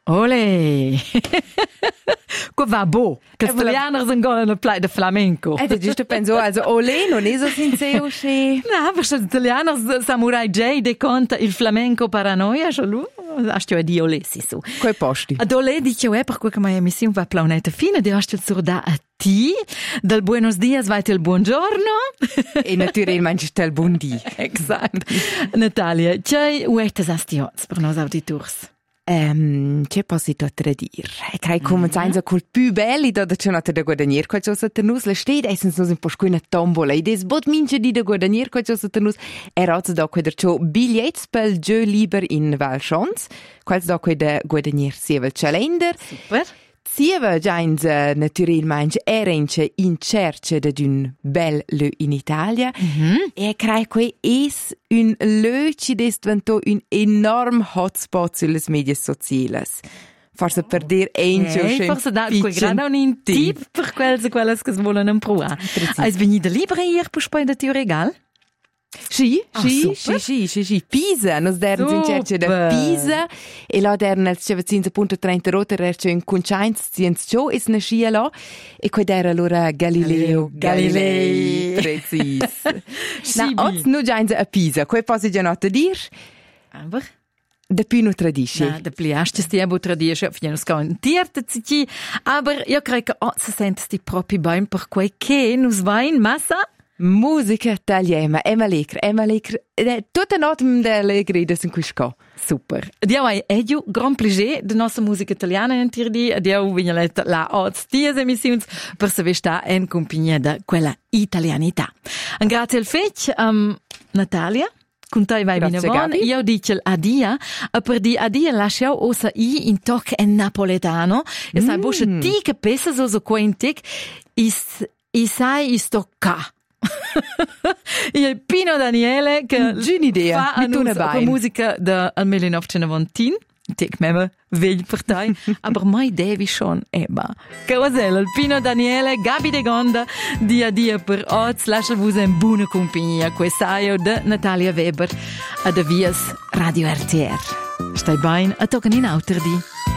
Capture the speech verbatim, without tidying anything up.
Olé! Qua va bo, che gli italiani sono gone nel play de flamenco. E tu giusto penso, also olé non è so sincero, sì. No, perché gli italiani Samurai J de conta il flamenco paranoia, già lui, hast du di olé, sì su. Quei posti. Ad olé dice eh, per cui che mia emissione va planeta fine, di hast il surda a ti, del buenos dias vai il buongiorno. E naturalmente il buon dia. Esatto. Natalia, c'è uetes astiots per nos auditors? Um, c'è posso dire dire? E credo come mm-hmm. sai col più belli da c'è nata da guadagnare qualcosa per noi, la stede essens nos un po' scuina tombola e des bot mince di da guadagnare qualcosa per noi e razza da quei c'ho biglietti per il gioco liber in Valchons, quals da quei da guadagnare sievel calendar. Super. Sieva giains naturalmente erince in cerca d'un bel lö in Italia mm-hmm. e credo che es un lö ci diventò un enorm hotspot sulle medie sociali. Forse per dire encio okay, forse da quel grande un tip per quelle quelles che vogliono provare. Hai venuto libera hier per poi da ti regal? Sì, ah, sì, sì, sì, sì, sì, Pisa, nos derns in cerce da Pisa e là derns als cevazinza punto trenta roter erce in Conchainz zienz ciò is na scia là e quei der allora Galileo Galilei precis. Na, oz nu giainza a Pisa, quei posi già nota dir? Aber da più nu tradisci. Na, da pliastes ti abo tradisci, fino a un tierta zici, aber io credo che oh, se sentesti proprio bene per quei che nus va in massa musica italiana, è malecra, è malecra. Tutta notte mi allegri da in quisco. Super. Dio hai edu gran piacere de nostra musica italiana in tirdi. Dio vignaletta la oz dies emissioni per se sta in compagnia da quella italianità. Un grazie al fetch um, Natalia. Con te vai bene buon. Io dico adia, e per di adia lasciao osa i in toc en napoletano. E sai bosce ti che pesa so so quentic is i sai is tocca. Il Pino Daniele che Giun'idea, fa una musica del millenovecentonovanta. Tek meme vegl per te, aber mai devi schon eba. Carosello, il Pino Daniele, Gabi De Gonda, dia dia per oz, lascia vos in buona compagnia. Quesaio de Natalia Weber, a de vias Radio R T R. Stai bene, a tocken in auter di.